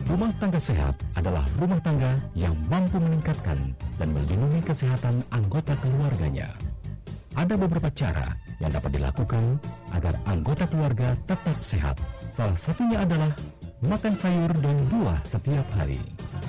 Rumah tangga sehat adalah rumah tangga yang mampu meningkatkan dan melindungi kesehatan anggota keluarganya. Ada beberapa cara yang dapat dilakukan agar anggota keluarga tetap sehat. Salah satunya adalah makan sayur dan buah setiap hari.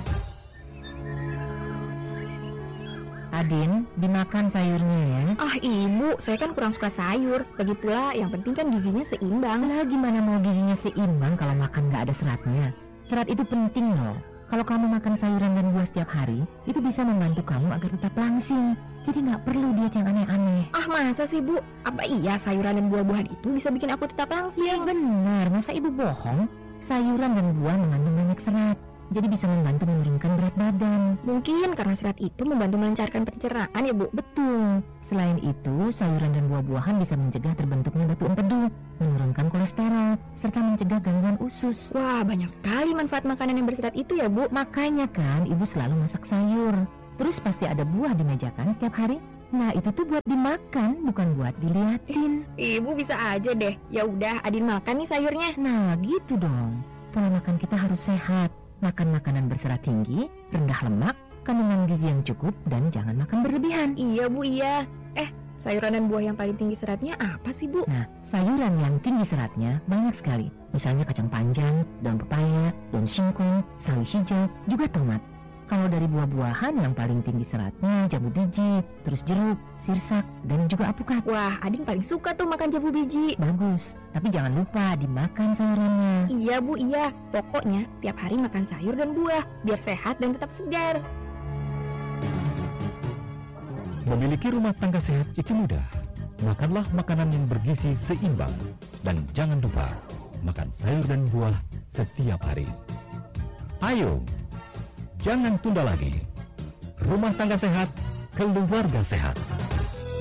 Adin, dimakan sayurnya ya. Ah ibu, saya kan kurang suka sayur. Lagi pula yang penting kan gizinya seimbang. Lah gimana mau gizinya seimbang kalau makan nggak ada seratnya? Serat itu penting loh. Kalau kamu makan sayuran dan buah setiap hari, itu bisa membantu kamu agar tetap langsing. Jadi nggak perlu diet yang aneh-aneh. Ah masa sih bu? Apa iya sayuran dan buah-buahan itu bisa bikin aku tetap langsing? Ya benar, masa ibu bohong? Sayuran dan buah mengandung banyak serat. Jadi bisa membantu menurunkan berat badan. Mungkin karena serat itu membantu melancarkan pencernaan ya bu? Betul. Selain itu, sayuran dan buah-buahan bisa mencegah terbentuknya batu empedu, menurunkan kolesterol, serta mencegah gangguan usus. Wah, banyak sekali manfaat makanan yang berserat itu ya bu. Makanya kan ibu selalu masak sayur. Terus pasti ada buah di meja kan setiap hari? Nah itu tuh buat dimakan, bukan buat diliatin. Ibu bisa aja deh. Ya udah, Adin makan nih sayurnya. Nah gitu dong. Pola makan kita harus sehat. Makan makanan berserat tinggi, rendah lemak, kandungan gizi yang cukup, dan jangan makan berlebihan. Iya bu, iya. Sayuran dan buah yang paling tinggi seratnya apa sih bu? Nah, sayuran yang tinggi seratnya banyak sekali. Misalnya kacang panjang, daun pepaya, daun singkong, sawi hijau, juga tomat. Kalau dari buah-buahan yang paling tinggi seratnya jambu biji, terus jeruk, sirsak, dan juga alpukat. Wah, Adin paling suka tuh makan jambu biji. Bagus, tapi jangan lupa dimakan sayurannya. Iya bu, iya. Pokoknya tiap hari makan sayur dan buah, biar sehat dan tetap segar. Memiliki rumah tangga sehat itu mudah. Makanlah makanan yang bergizi seimbang. Dan jangan lupa, makan sayur dan buah setiap hari. Ayo, jangan tunda lagi. Rumah tangga sehat, keluarga sehat.